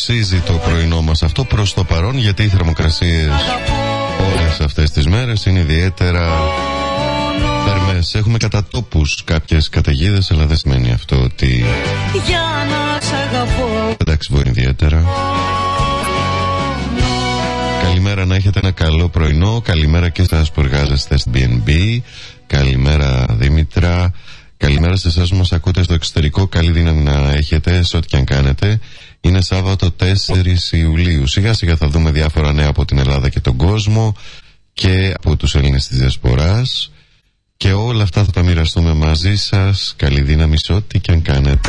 αξίζει το πρωινό μας αυτό προς το παρόν, γιατί οι θερμοκρασίες όλες αυτές τις μέρες είναι ιδιαίτερα θερμές. Έχουμε κατά τόπους κάποιες καταιγίδες, αλλά δεν σημαίνει αυτό ότι εντάξει μπορεί ιδιαίτερα. Καλημέρα, να έχετε ένα καλό πρωινό. Καλημέρα και σας που εργάζεστε στην BNB. Καλημέρα Δήμητρα. Καλημέρα σε εσάς που μας ακούτε στο εξωτερικό. Καλή δύναμη να έχετε σε ό,τι και αν κάνετε. Είναι Σάββατο 4 Ιουλίου. Σιγά σιγά θα δούμε διάφορα νέα από την Ελλάδα και τον κόσμο και από τους Έλληνες της Διασποράς. Και όλα αυτά θα τα μοιραστούμε μαζί σας. Καλή δύναμη σε ό,τι και αν κάνετε.